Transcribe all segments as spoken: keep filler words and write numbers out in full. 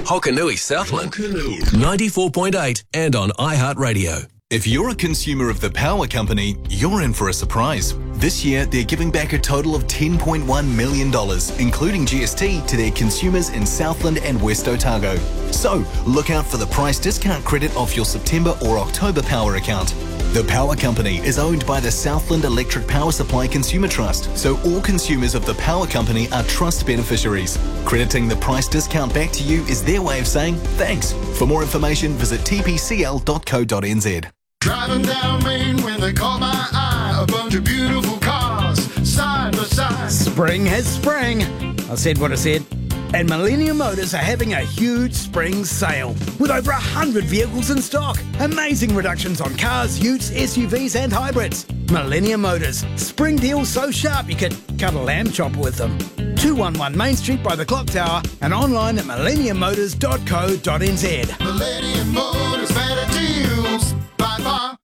Hokanui Southland, ninety-four point eight and on iHeartRadio. If you're a consumer of the power company, you're in for a surprise. This year, they're giving back a total of ten point one million dollars, including G S T, to their consumers in Southland and West Otago. So, look out for the price discount credit off your September or October power account. The power company is owned by the Southland Electric Power Supply Consumer Trust, so all consumers of the power company are trust beneficiaries. Crediting the price discount back to you is their way of saying thanks. For more information, visit t p c l dot co dot n z. Driving down Main when they caught my eye, a bunch of beautiful cars, side by side. Spring has sprang. I said what I said. And Millennium Motors are having a huge spring sale with over one hundred vehicles in stock. Amazing reductions on cars, utes, S U Vs and hybrids. Millennium Motors. Spring deals so sharp you could cut a lamb chop with them. two eleven Main Street by the Clock Tower and online at millennium motors dot co dot n z. Millennium Motors, better deals by far.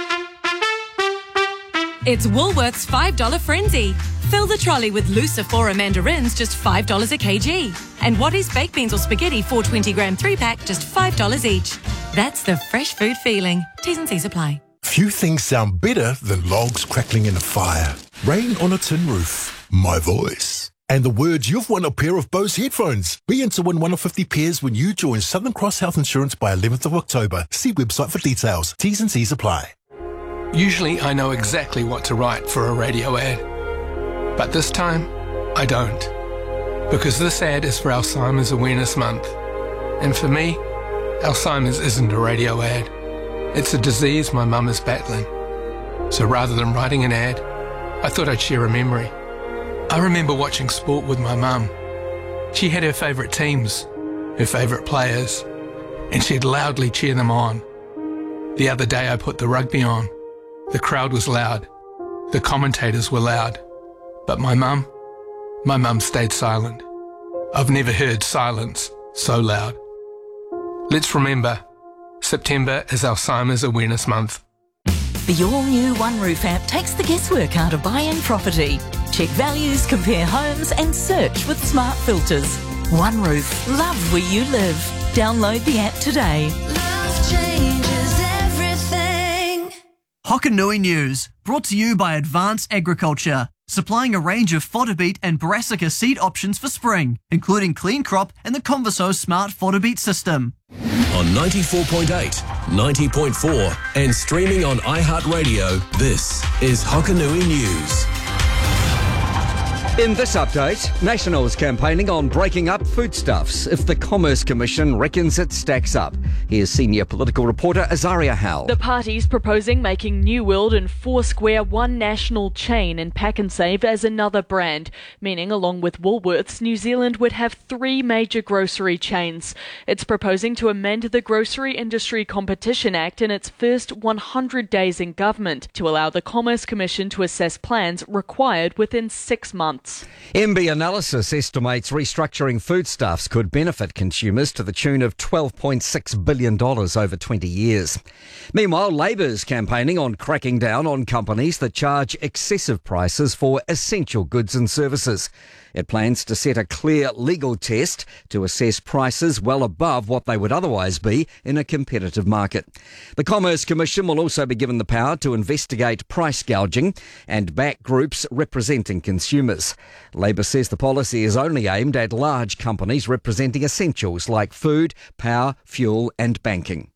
It's Woolworths five dollar Frenzy. Fill the trolley with Lucifora mandarins, just five dollars a kg. And Wattie's baked beans or spaghetti, four twenty gram three pack, just five dollars each. That's the fresh food feeling. T's and C's apply. Few things sound better than logs crackling in a fire, rain on a tin roof, my voice, and the words you've won a pair of Bose headphones. Be in to win one of fifty pairs when you join Southern Cross Health Insurance by eleventh of October. See website for details. T's and C's apply. Usually I know exactly what to write for a radio ad. But this time, I don't. Because this ad is for Alzheimer's Awareness Month. And for me, Alzheimer's isn't a radio ad. It's a disease my mum is battling. So rather than writing an ad, I thought I'd share a memory. I remember watching sport with my mum. She had her favourite teams, her favourite players, and she'd loudly cheer them on. The other day I put the rugby on. The crowd was loud. The commentators were loud. But my mum, my mum stayed silent. I've never heard silence so loud. Let's remember, September is Alzheimer's Awareness Month. The all-new One Roof app takes the guesswork out of buying property. Check values, compare homes and search with smart filters. One Roof, love where you live. Download the app today. Love changes everything. Hokanui News, brought to you by Advanced Agriculture, supplying a range of fodder beet and brassica seed options for spring, including Clean Crop and the Converso Smart Fodder Beet System. On ninety-four point eight, ninety point four and streaming on iHeartRadio, this is Hokanui News. In this update, Nationals campaigning on breaking up foodstuffs if the Commerce Commission reckons it stacks up. Here's senior political reporter Azaria Howell. The party's proposing making New World and Foursquare one national chain and Pak'nSave as another brand, meaning along with Woolworths, New Zealand would have three major grocery chains. It's proposing to amend the Grocery Industry Competition Act in its first one hundred days in government to allow the Commerce Commission to assess plans required within six months. M B Analysis estimates restructuring foodstuffs could benefit consumers to the tune of twelve point six billion dollars over twenty years. Meanwhile, Labor's campaigning on cracking down on companies that charge excessive prices for essential goods and services. It plans to set a clear legal test to assess prices well above what they would otherwise be in a competitive market. The Commerce Commission will also be given the power to investigate price gouging and back groups representing consumers. Labor says the policy is only aimed at large companies representing essentials like food, power, fuel and banking.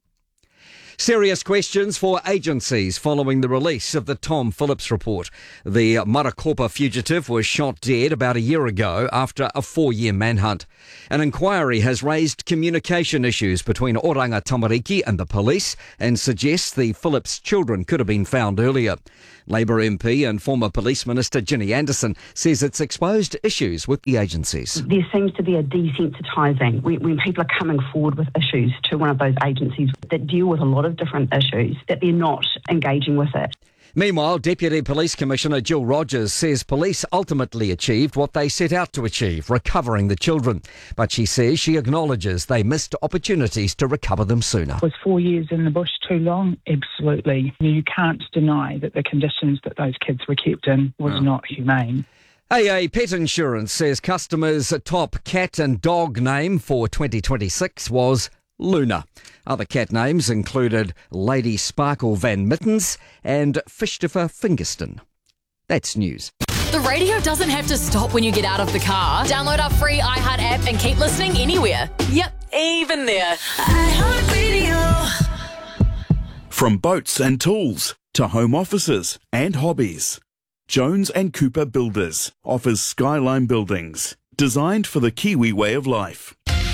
Serious questions for agencies following the release of the Tom Phillips report. The Marakopa fugitive was shot dead about a year ago after a four-year manhunt. An inquiry has raised communication issues between Oranga Tamariki and the police and suggests the Phillips children could have been found earlier. Labour M P and former Police Minister Ginny Anderson says it's exposed issues with the agencies. There seems to be a desensitising when, when people are coming forward with issues to one of those agencies that deal with a lot of different issues, that they're not engaging with it. Meanwhile, Deputy Police Commissioner Jill Rogers says police ultimately achieved what they set out to achieve, recovering the children. But she says she acknowledges they missed opportunities to recover them sooner. Was four years in the bush too long? Absolutely. You can't deny that the conditions that those kids were kept in was no. not humane. A A Pet Insurance says customers' top cat and dog name for twenty twenty-six was Luna. Other cat names included Lady Sparkle Van Mittens and Christopher Fingerston. That's news. The radio doesn't have to stop when you get out of the car. Download our free iHeart app and keep listening anywhere. Yep, even there. iHeartRadio. From boats and tools to home offices and hobbies, Jones and Cooper Builders offers Skyline Buildings, designed for the Kiwi way of life.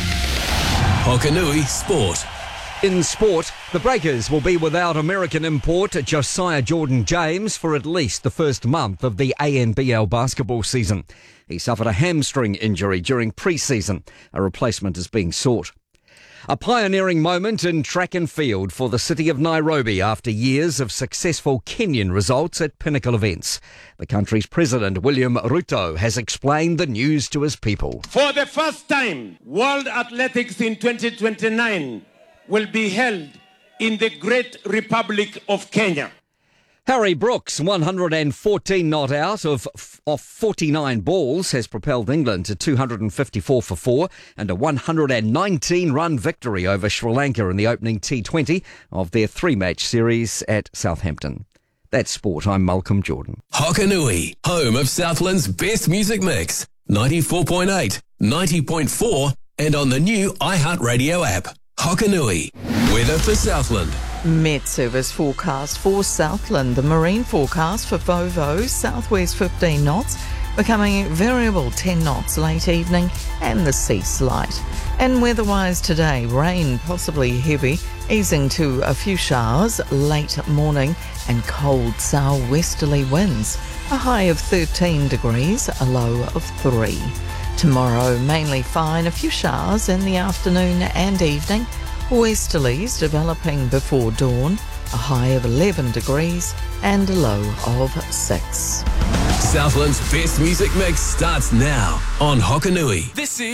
Hokanui Sport. In sport, the Breakers will be without American import Josiah Jordan-James for at least the first month of the A N B L basketball season. He suffered a hamstring injury during pre-season. A replacement is being sought. A pioneering moment in track and field for the city of Nairobi after years of successful Kenyan results at pinnacle events. The country's president, William Ruto, has explained the news to his people. For the first time, World Athletics in twenty twenty-nine will be held in the Great Republic of Kenya. Harry Brooks, one hundred fourteen not out of, of forty-nine balls, has propelled England to two hundred fifty-four for four and a one hundred nineteen run victory over Sri Lanka in the opening T twenty of their three-match series at Southampton. That's sport. I'm Malcolm Jordan. Hokanui, home of Southland's best music mix. ninety-four point eight, ninety point four and on the new iHeartRadio app. Hokanui, weather for Southland. Met Service forecast for Southland. The marine forecast for Vovo, southwest fifteen knots, becoming variable ten knots late evening and the sea slight. And weather-wise today, rain possibly heavy, easing to a few showers late morning and cold southwesterly winds. A high of thirteen degrees, a low of three. Tomorrow, mainly fine, a few showers in the afternoon and evening. Westerlies developing before dawn, a high of eleven degrees and a low of six. Southland's best music mix starts now on Hokanui. This is